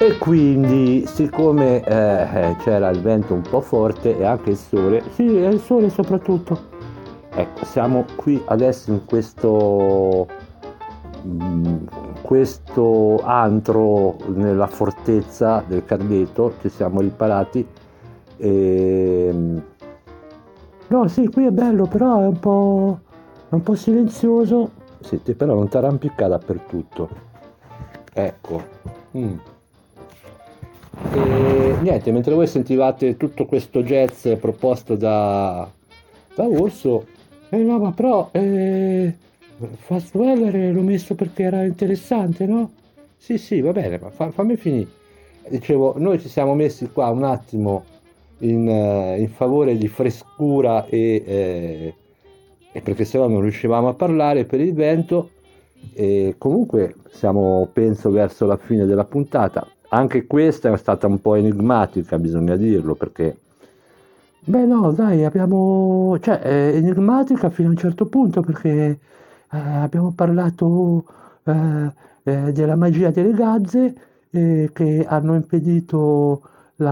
E quindi, siccome c'era il vento un po' forte e anche il sole, sì, è il sole soprattutto. Ecco, siamo qui adesso in questo antro nella fortezza del Carleto, ci siamo riparati. E... No, sì, qui è bello, però è un po' silenzioso. Senti, però non ti arrampicare dappertutto. Ecco. Mm. E niente, mentre voi sentivate tutto questo jazz proposto da Urso, no, ma però Fast Weller l'ho messo perché era interessante, no? Sì, sì, va bene, ma fammi finire. Dicevo, noi ci siamo messi qua un attimo in favore di frescura e perché sennò non riuscivamo a parlare per il vento. E comunque siamo, penso, verso la fine della puntata. Anche questa è stata un po' enigmatica, bisogna dirlo, perché... Beh no, dai, abbiamo... cioè, è enigmatica fino a un certo punto perché abbiamo parlato della magia delle gazze che hanno impedito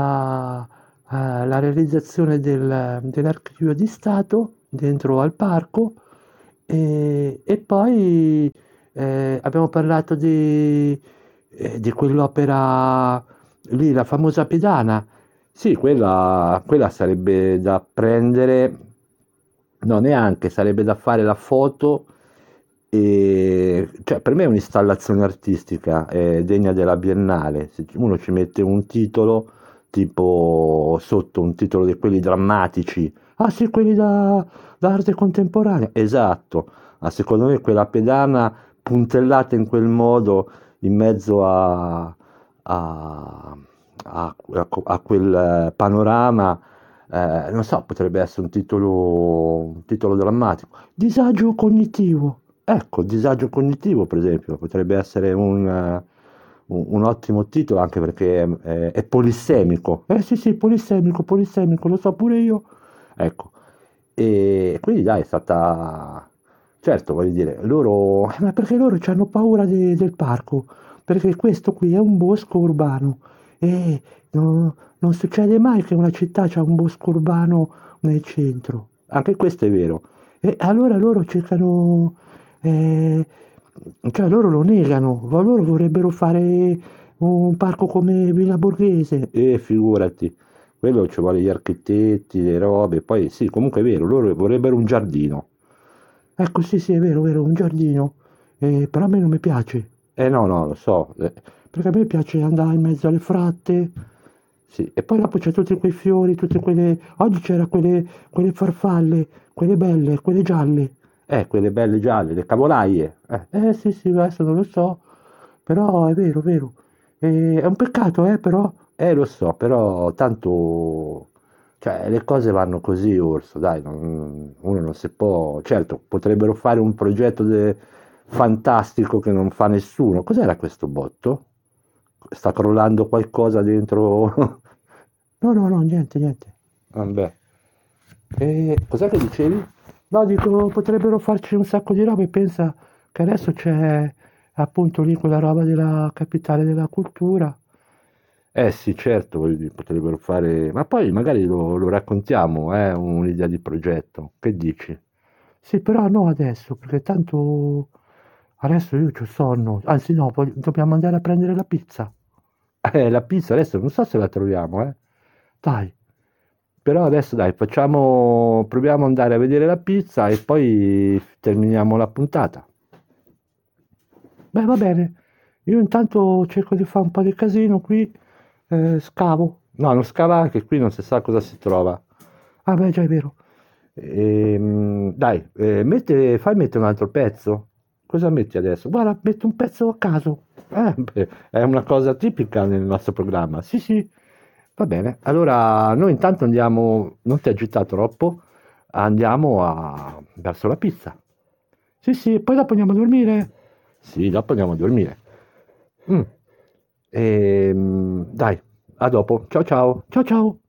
la realizzazione dell'archivio di Stato dentro al parco e poi abbiamo parlato di quell'opera lì, la famosa pedana. Sì, quella sarebbe da prendere, no, neanche, sarebbe da fare la foto e cioè, per me è un'installazione artistica, è degna della Biennale. Se uno ci mette un titolo, tipo sotto un titolo di quelli drammatici, ah sì, quelli da arte contemporanea, esatto, ma secondo me quella pedana puntellata in quel modo in mezzo a, a quel panorama, non so, potrebbe essere un titolo drammatico. Disagio cognitivo. Ecco, disagio cognitivo, per esempio, potrebbe essere un ottimo titolo, anche perché è polissemico. Sì, sì, polissemico, polissemico, lo so pure io. Ecco, e quindi dai, è stata... Certo, voglio dire, loro... ma perché loro hanno paura del parco? Perché questo qui è un bosco urbano e non succede mai che una città ha un bosco urbano nel centro. Anche questo è vero. E allora loro cercano, eh, cioè loro lo negano, loro vorrebbero fare un parco come Villa Borghese. Figurati, quello ci vuole gli architetti, le robe, poi sì, comunque è vero, loro vorrebbero un giardino. Ecco, sì, sì, è vero, un giardino. Però a me non mi piace. No, no, lo so, perché a me piace andare in mezzo alle fratte. Sì, e poi dopo c'è tutti quei fiori, tutte quelle... Oggi c'era quelle farfalle, quelle belle, quelle gialle. Quelle belle gialle, le cavolaie. Sì, sì, adesso non lo so, però è vero, vero. È un peccato, però. Lo so, però tanto... Cioè, le cose vanno così, Orso, dai, uno non si può... Certo, potrebbero fare un progetto fantastico che non fa nessuno. Cos'era questo botto? Sta crollando qualcosa dentro? No, no, no, niente, niente. Vabbè. Cos'è che dicevi? No, dico, potrebbero farci un sacco di robe. Pensa che adesso c'è appunto lì quella roba della capitale della cultura. Eh sì, certo, voglio dire, potrebbero fare... Ma poi magari lo raccontiamo, un'idea di progetto. Che dici? Sì, però no adesso, perché tanto adesso io ho sonno. Anzi no, dobbiamo andare a prendere la pizza. La pizza adesso non so se la troviamo, eh. Dai, però adesso dai, proviamo ad andare a vedere la pizza e poi terminiamo la puntata. Beh, va bene. Io intanto cerco di fare un po' di casino qui, scavo. No, non scava che qui non si sa cosa si trova. Ah, beh, già è vero. Dai, fai mettere un altro pezzo. Cosa metti adesso? Guarda, metto un pezzo a caso. Beh, è una cosa tipica nel nostro programma. Sì, sì, va bene. Allora, noi intanto andiamo, non ti agita troppo, verso la pizza. Sì, sì, poi dopo andiamo a dormire. Sì, dopo andiamo a dormire. Mm. Dai, a dopo. Ciao ciao. Ciao ciao.